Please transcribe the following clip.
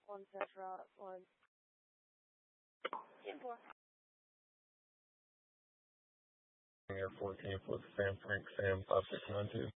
1 Tetra 1 10 4. Air 14 for Sam Frank Sam 5692.